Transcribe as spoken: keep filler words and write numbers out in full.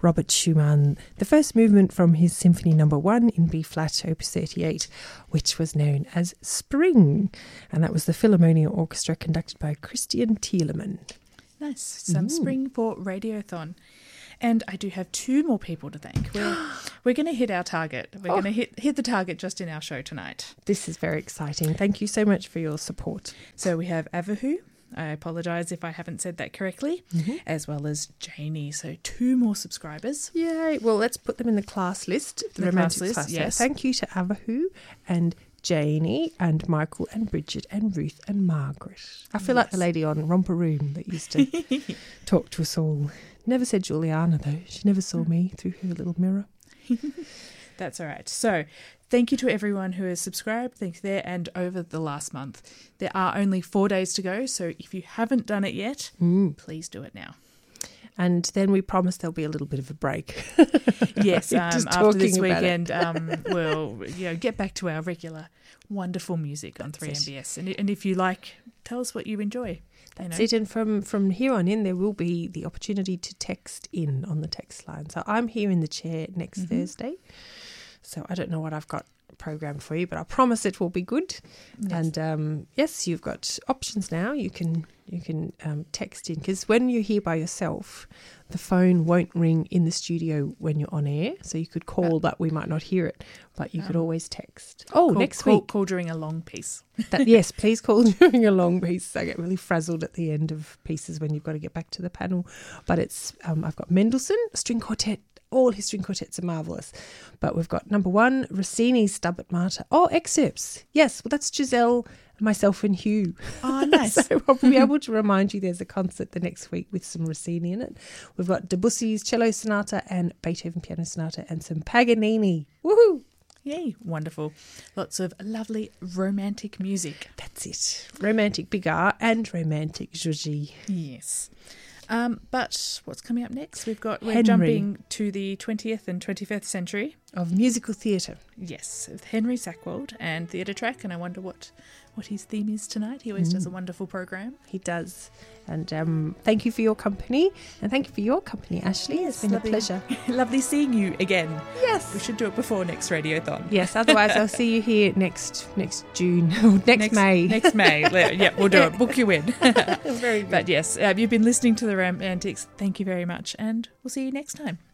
Robert Schumann, the first movement from his Symphony Number One in B flat, Opus thirty-eight, which was known as Spring, and that was the Philharmonia Orchestra conducted by Christian Thielemann. Nice, some mm. Spring for Radiothon. And I do have two more people to thank. We're, we're going to hit our target. We're oh. going to hit hit the target just in our show tonight. This is very exciting. Thank you so much for your support. So we have Avahu. I apologise if I haven't said that correctly, mm-hmm. as well as Janie. So two more subscribers. Yay. Well, let's put them in the class list. The, the romantic class list, class. Yes. So thank you to Avahu and Janie and Michael and Bridget and Ruth and Margaret. I feel yes. like the lady on Romper Room that used to talk to us all. Never said Juliana, though. She never saw me through her little mirror. That's all right. So thank you to everyone who has subscribed. Thanks there. And over the last month, there are only four days to go. So if you haven't done it yet, mm. please do it now. And then we promise there'll be a little bit of a break. Yes, um, after this weekend, um, we'll you know, get back to our regular wonderful music on three M B S. And, and if you like, tell us what you enjoy. That's you know. it. And from, from here on in, there will be the opportunity to text in on the text line. So I'm here in the chair next mm-hmm. Thursday. So I don't know what I've got programmed for you, but I promise it will be good. Yes. And um, yes, you've got options now. You can you can um, text in, because when you're here by yourself, the phone won't ring in the studio when you're on air. So you could call, uh, but we might not hear it. But you um, could always text. Oh, call, next call, week. Call during a long piece. That, yes, please call during a long piece. I get really frazzled at the end of pieces when you've got to get back to the panel. But it's um, I've got Mendelssohn, string quartet. All his string quartets are marvellous. But we've got number one, Rossini's Stabat Mater. Oh, excerpts. Yes, well, that's Giselle, myself and Hugh. Oh, nice. So I'll be able to remind you there's a concert the next week with some Rossini in it. We've got Debussy's Cello Sonata and Beethoven Piano Sonata and some Paganini. Woohoo! Yay, wonderful. Lots of lovely romantic music. That's it. Romantic Big R and romantic Georgie. Yes. Um, but what's coming up next? We've got we're Henry. jumping to the twentieth and twenty-fifth century of musical theatre. Yes, with Henry Sackwald and Theatre Track, and I wonder what what his theme is tonight. He always mm. does a wonderful program. He does. And um, thank you for your company, and thank you for your company, Ashley. Yes, it's been lovely, a pleasure. Lovely seeing you again. Yes, we should do it before next Radiothon. Yes, otherwise I'll see you here next next June, next, next May. Next May. Yeah, we'll do it. Book you in. Very good. But yes, uh, you've been listening to the Romantics. Thank you very much, and we'll see you next time.